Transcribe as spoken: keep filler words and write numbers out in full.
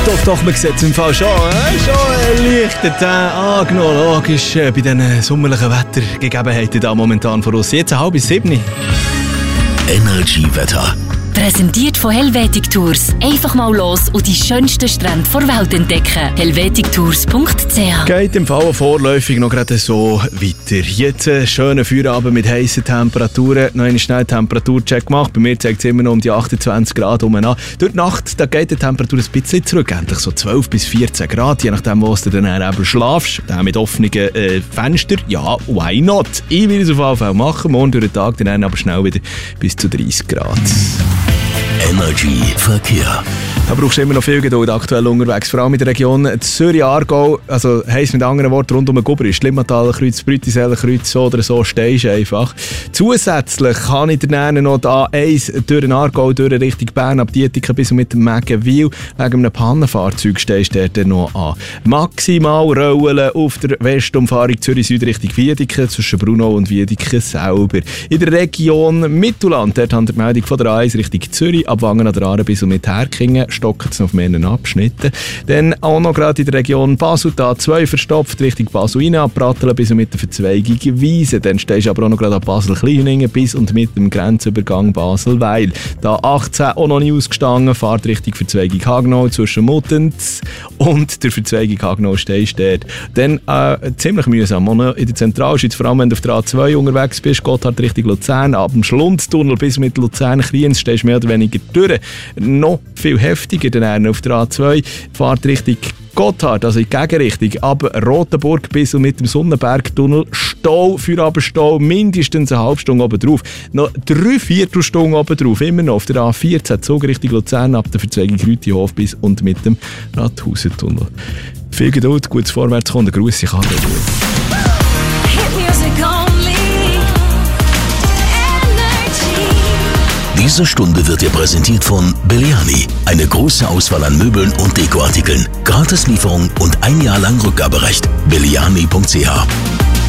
doch, doch, man sieht es im Fall schon, äh, schon erleichtert, äh, angenommen, logisch, äh, bei diesen sommerlichen Wettergegebenheiten da momentan vor uns. Jetzt halb sieben. Energy-Wetter. Präsentiert von Helvetic Tours. Einfach mal los und die schönsten Strände der Welt entdecken. helvetic tours punkt c h. Geht im Fall vorläufig noch gerade so weiter. Jetzt einen schönen Feierabend mit heissen Temperaturen. Noch einen schnellen Temperaturcheck gemacht. Bei mir zeigt es immer noch um die achtundzwanzig Grad um an. Durch die Nacht da geht die Temperatur ein bisschen zurück. Endlich so zwölf bis vierzehn Grad. Je nachdem, wo du dann eben schlafst. Dann mit offenen äh, Fenstern. Ja, why not? Ich will es auf jeden Fall machen. Morgen durch den Tag dann aber schnell wieder bis zu dreißig Grad. Energy Verkehr. Da brauchst du immer noch viel Geduld aktuell unterwegs, vor allem in der Region Zürich-Aargau, also heisst mit anderen Worten rund um den Gubrist, Limmatalenkreuz, Brütisellenkreuz, so oder so, stehst du einfach. Zusätzlich kann ich dir noch die A eins durch den Aargau, durch Richtung Bern, ab Dietiken bis mit dem Mägenwil, wegen einem Pannenfahrzeug stehst du dort noch an. Maximal rollen auf der Westumfahrung Zürich-Süd Richtung Wiedeken, zwischen Brunau und Wiedeken selber. In der Region Mittelland, dort haben wir die Meldung von der A eins Richtung Zürich, ab Wangen an der Aare bis und mit Herkingen, stocken es auf mehreren Abschnitten. Dann auch noch gerade in der Region Basel, da zwei verstopft, Richtung Basel rein, ab Pratteln bis und mit der Verzweigung Wiesen. Dann stehst du aber auch noch gerade an Basel-Kleinungen bis und mit dem Grenzübergang Basel-Weil. Da achtzehn auch noch nicht ausgestanden, fahrt Richtung Verzweigung Hagenau zwischen Muttenz und der Verzweigung Hagenau stehst du dort. Dann äh, ziemlich mühsam, auch noch in der Zentralschweiz, vor allem wenn du auf der A zwei unterwegs bist, Gotthard Richtung Luzern, ab dem Schlundstunnel bis mit Luzern-Kriens stehst du mehr oder weniger durch. Noch viel heftiger dann auf der A zwei, fahrt Richtung Gotthard, also in die Gegenrichtung, ab Rotenburg bis und mit dem Sonnenbergtunnel, Stau, Feierabendstau, mindestens eine halbe Stunde oben drauf. Noch drei Viertelstunden oben drauf, immer noch auf der A vierzehn, Zug Richtung Luzern, ab der Verzweigung Rütihof bis und mit dem Rathausentunnel. Viel Geduld, gutes Vorwärtskommen, der Gruß, ich kann dir. Diese Stunde wird dir präsentiert von Belliani. Eine große Auswahl an Möbeln und Dekoartikeln. Gratislieferung und ein Jahr lang Rückgaberecht. belliani punkt c h.